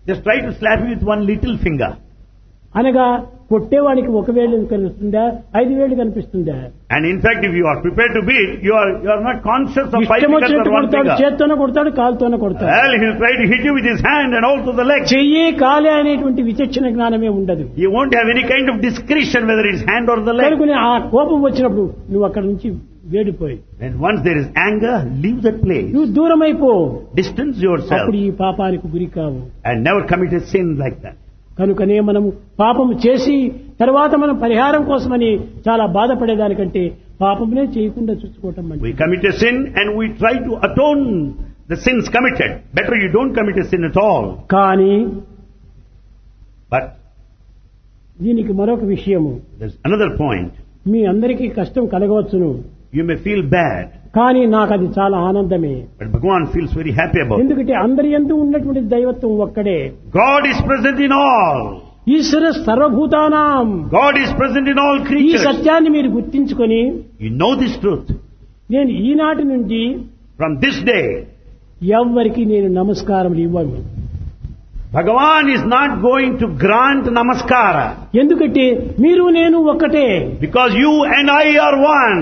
Just try to slap you with one little finger. అనగా కొట్టేవాడికి ఒక వేలు కనిపిస్తుందా 5 వేలు కనిపిస్తుందా? And in fact, if you are prepared to beat, you are not conscious of 5 ఇష్టం fingers వచ్చేట్టు or one కొడతాడు, finger. చేత్తోనే కొడతాడు, కాలుతోనే కొడతాడు. Well, he will try to hit you with his hand and also the leg. చెయ్యి కాలే అనేటువంటి విచక్షణ జ్ఞానమే ఉండదు. You won't have any kind of discretion whether it's hand or the leg. కనుకనే ఆ కోపం వచ్చినప్పుడు నువ్వు అక్కడ నుంచి వేడిపోయి, And once there is anger, leave that place. నువ్వు దూరం అయిపో. Distance yourself అప్పుడు ఈ పాపానికి గురి కావు. and never commit a sin like that. కనుకనే మనము పాపము చేసి తర్వాత మనం పరిహారం కోసమని చాలా బాధపడేదానికంటే పాపమునే చేయకుండా చూసుకోవటం మంచిది. We commit a sin and we try to atone the sins committed. Better you don't commit a sin at all. కానీ But దీనికి మరొక విషయము, there's another point. మీ అందరికీ కష్టం కలగవచ్చును, You may feel bad, కానీ నాకు అది చాలా ఆనందమే. but Bhagavan feels very happy about it. ఎందుకంటే అందరి యందు ఉన్నటువంటి దైవత్వం ఒక్కడే. God is present in all. ఈశ్వర సర్వభూతానాం. God is present in all ఈ creatures. సత్యాన్ని మీరు గుర్తించుకొని, You know this truth. నేను ఈనాటి నుంచి From this day, ఎవ్వరికి నేను నమస్కారం ఇవ్వను. Bhagavan is not going to grant namaskara ఎందుకంటే మీరు నేను ఒక్కటే. because you and I are one.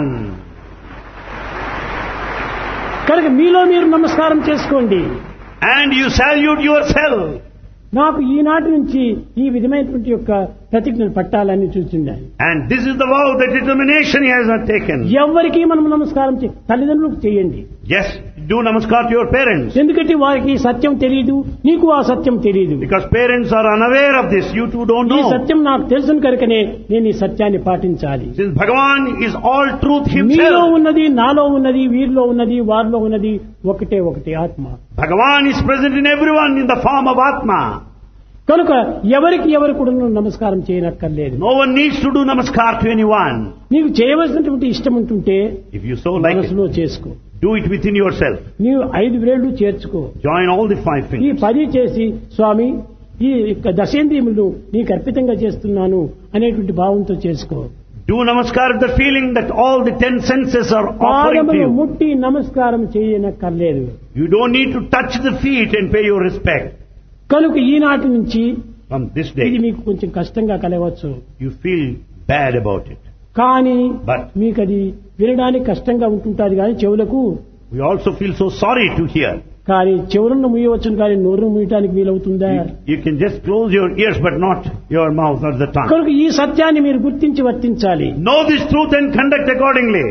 కనుక మీలో మీరు నమస్కారం చేసుకోండి. And you salute yourself. నాకు ఈనాటి నుంచి ఈ విధమైనటువంటి యొక్క ప్రతిజ్ఞను పట్టాలని చూస్తున్నాను. And this is the vow, the determination he has not taken. ఎవరికి మనం నమస్కారం తల్లిదండ్రులకు చేయండి. Yes, do namaskar to your parents. ఎందుకంటే వారికి ఈ సత్యం తెలియదు, నీకు ఆ సత్యం తెలియదు. Because parents are unaware of this, you two don't ఈ know. సత్యం నాకు తెలుసు కనుకనే నేను ఈ సత్యాన్ని పాటించాలి. Since Bhagavan is all truth మీలో himself, ఉన్నది, నాలో ఉన్నది, వీరిలో ఉన్నది, వారిలో ఉన్నది ఒకటే ఒకటి ఆత్మ. Bhagavan is present in everyone in the form of Atma. కనుక ఎవరికి ఎవరు కూడా నమస్కారం చేయనక్కర్లేదు. No one needs to do namaskar to anyone. నీకు చేయవలసినటువంటి ఇష్టం ఉంటుంటే If you so like it, మనసులో చేసుకో. do it within yourself. నీవు 5 వేళ్లు చేర్చుకో. Join all the 5 ఈ fingers. 10 చేసి స్వామి ఈ దశేంద్రియములు నీకు అర్పితంగా చేస్తున్నాను అనేటువంటి భావంతో చేసుకో. Do namaskar with the feeling that all the 10 senses are offering to పాదములు you. ముట్టి నమస్కారం చేయనక్కర్లేదు. You don't need to touch the feet and pay your respect. కనుక ఈనాటి నుంచి From this ఇది day, మీకు కొంచెం కష్టంగా కలవచ్చు, you feel bad about it. కానీ But మీకు అది వినడానికి కష్టంగా ఉంటుంటుంది కానీ చెవులకు, we also feel so sorry to hear. కానీ చెవులను ముయ్యవచ్చును కానీ నోరును ముయ్యటానికి వీలవుతుందా? You can just close your ears but not your mouth or the tongue. కనుక ఈ సత్యాన్ని మీరు గుర్తించి వర్తించాలి. Know this truth and conduct accordingly.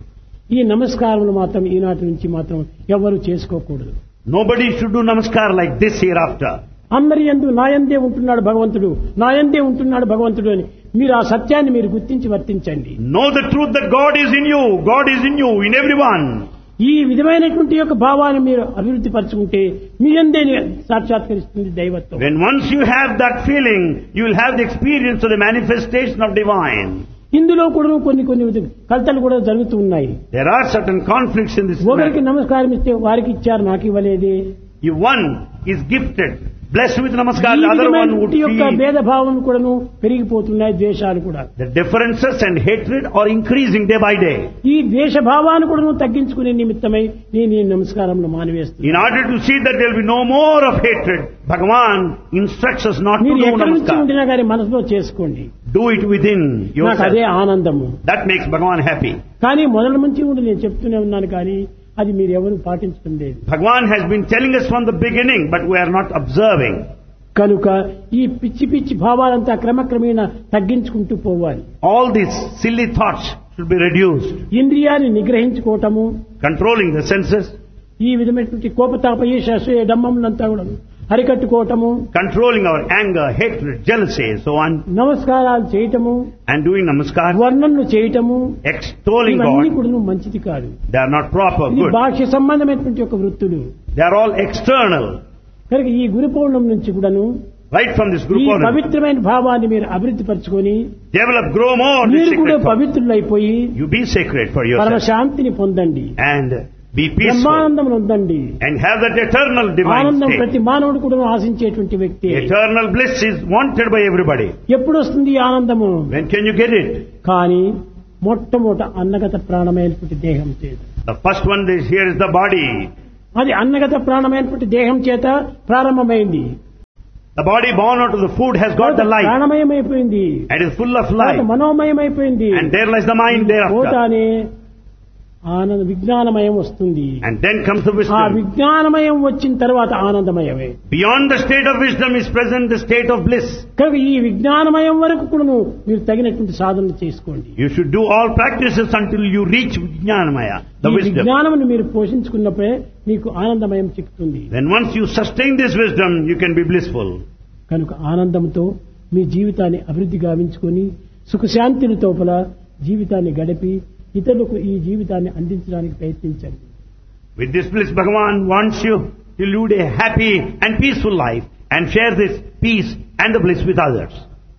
ఈ నమస్కారములు మాత్రం ఈనాటి నుంచి మాత్రం ఎవరు చేసుకోకూడదు. Nobody should do namaskar like this hereafter. అందరి యందు నాయందే ఉంటున్నాడు భగవంతుడు, నాయందే ఉంటున్నాడు భగవంతుడు అని మీరు ఆ సత్యాన్ని మీరు గుర్తించి వర్తించండి. Know the truth that God is in you. God is in you, in everyone. ఈ విధమైనటువంటి యొక్క భావాన్ని మీరు అభివృద్ధి పరచుకుంటే మీ యందే సాక్షాత్కరిస్తుంది దైవత్వం. When once you have that feeling, you will have the experience of the manifestation of divine. ఇందులో కూడా కొన్ని కలతలు కూడా జరుగుతూ ఉన్నాయి. There are certain conflicts in this ఒకరికి matter. నమస్కారం ఇస్తే వారికి ఇచ్చారు, నాకు ఇవ్వలేదే. If one is gifted, blessed with namaskar, ఈ the other one would విధమైనటువంటి యొక్క feel. భేదభావం కూడాను పెరిగిపోతున్నాయి, ద్వేషాలు కూడా. The differences and hatred are increasing day by day. ఈ ద్వేషభావాన్ని కూడాను తగ్గించుకునే నిమిత్తమై నేను ఈ నమస్కారంలో మానివేస్తున్నాను. In order to see that there will be no more of hatred, Bhagavan instructs us not to మీరు do ఎక్కడి నుంచి namaskar. ఉండినా కానీ మనసులో చేసుకోండి, Do it within నాకు అదే yourself. ఆనందము. That makes Bhagavan happy. కానీ మొదటి నుంచి ఉండి నేను చెప్తూనే ఉన్నాను, కానీ అది మీరు ఎవరు పాటించడం లేదు. Bhagavan has been telling us from the beginning, but we are not observing. కనుక ఈ పిచ్చి పిచ్చి భావాలంతా క్రమక్రమేణా తగ్గించుకుంటూ పోవాలి. All these silly thoughts should be reduced. ఇంద్రియాన్ని నిగ్రహించుకోవటము, Controlling the senses, ఈ విధమైనటువంటి కోపతాప ఈర్ష్య అసూయ డంబములంతా కూడా అరికట్టుకోవటము, controlling our anger, hatred, jealousy, so on, నమస్కారాలు చేయటము, and doing namaskar, వర్ణనలు చేయటము, extolling ఇవన్నీ God. కూడా మంచిది కాదు. They are not proper, ఇది good. బాహ్య సంబంధమైనటువంటి ఒక వృత్తులు. They are all external. కనుక ఈ గురు పౌర్ణమి నుంచి కూడాను Right from this ఈ group on, పవిత్రమైన భావాన్ని మీరు అభివృద్ధి పరచుకొని develop, grow more this మీరు కూడా sacred thought. పవిత్రులైపోయి You be sacred for పరమ yourself శాంతిని పొందండి, and be peaceful బ్రహ్మానందం పొందండి. and have that eternal divine ఆనందం state. ప్రతి మానవుడు కూడా ఆశించేటువంటి వ్యక్తి. Eternal bliss is wanted by everybody. ఎప్పుడు వస్తుంది ఈ ఆనందము? When can you get it? కానీ మొట్టమొదట అన్నగత ప్రాణమైనటువంటి దేహం చేత, The first one is here is the body. అది అన్నగత ప్రాణమైనటువంటి దేహం చేత ప్రారంభమైంది. The body born out of the food has got the life ప్రాణమయం అయిపోయింది, and is full of life. మనోమయం అయిపోయింది, And there lies the mind thereafter. పోతానే ఆనంద విజ్ఞానమయం వస్తుంది. And then comes the ఆ wisdom. విజ్ఞానమయం వచ్చిన తర్వాత ఆనందమయమే. Beyond the state of wisdom is present the state of bliss. కనుక ఈ విజ్ఞానమయం వరకు కూడా మీరు తగినటువంటి సాధన చేసుకోండి. You should do all practices until you reach Jnanamaya, the ఈ wisdom. విజ్ఞానమును మీరు పోషించుకున్నప్పుడే మీకు ఆనందమయం చిక్కుతుంది. Then once you sustain this wisdom, you can be blissful. కనుక ఆనందంతో మీ జీవితాన్ని అభివృద్ధి గావించుకొని సుఖశాంతులతో జీవితాన్ని గడిపి ఇతరులకు ఈ జీవితాన్ని అందించడానికి ప్రయత్నించండి. With this bliss, Bhagavan wants you to lead a happy and peaceful life and share this peace and the bliss with others.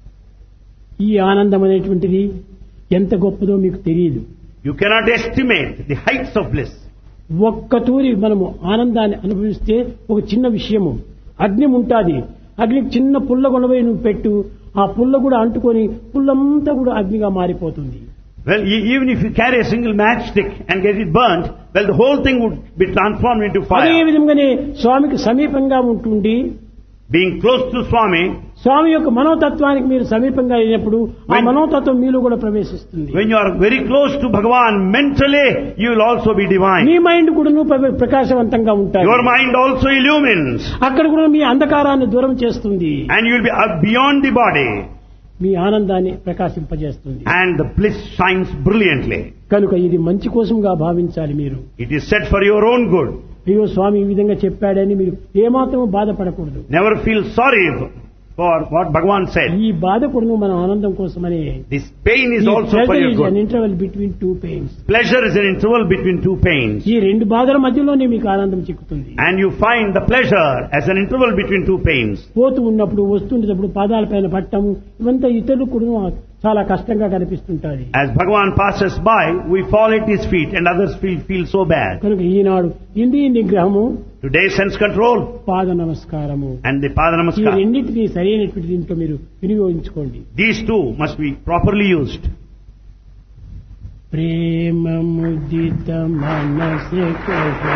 ఈ ఆనందం అనేటువంటిది ఎంత గొప్పదో మీకు తెలియదు. You cannot estimate the heights of bliss. ఒక్కతూరి మనము ఆనందాన్ని అనుభవిస్తే ఒక చిన్న విషయము, అగ్ని ఉంటాది, అగ్నికి చిన్న పుల్ల కొనబోయి నువ్వు పెట్టు, ఆ పుల్ల కూడా అంటుకొని పుల్లంతా కూడా అగ్నిగా మారిపోతుంది. Well, even if you carry a single matchstick and get it burnt, well, the whole thing would be transformed into అదే fire. విధంగానే స్వామికి సమీపంగా ఉంటుండి Being close to Swami, స్వామి యొక్క మనోతత్వానికి మీరు సమీపంగా అయినప్పుడు ఆ మనోతత్వం మీలో కూడా ప్రవేశిస్తుంది. when you are very close to Bhagavan mentally, you will also be divine. Me mind కూడా ప్రకాశవంతంగా ఉంటాయి. Your mind also illumines అక్కడ కూడా మీ అంధకారాన్ని దూరం చేస్తుంది. and you will be beyond the body మీ ఆనందాన్ని ప్రకాశింపజేస్తుంది. and the bliss shines brilliantly. కనుక ఇది మంచి కోసంగా భావించాలి. మీరు It is said for your own good. అయ్యో స్వామి ఈ విధంగా చెప్పాడని మీరు ఏమాత్రం బాధపడకూడదు. Never feel sorry for what Bhagavan said. ఈ బాధ కూడా మన ఆనందం కోసమని. This pain is also for your good. Interval between two pains. Pleasure is an interval between two pains. ఈ రెండు బాధల మధ్యలోనే మీకు ఆనందం చిక్కుతుంది. And you find the pleasure as an interval between two pains. పోతూ ఉన్నప్పుడు వస్తుండేటప్పుడు పాదాలపైన పట్టము ఇవంతా ఇతరులకు కూడా చాలా కష్టంగా కనిపిస్తుంటాయి. As Bhagavan passes by, we fall at his feet and others feel so bad. కనుక ఈనాడు ఇంద్రియ నిగ్రహము, Today sense control పాద నమస్కారము, and the Pada ఈ Namaskar. రెండింటినీ సరైనటువంటి దీంట్లో మీరు వినియోగించుకోండి. These two must be properly used. ప్రేమ ముదిత మనసే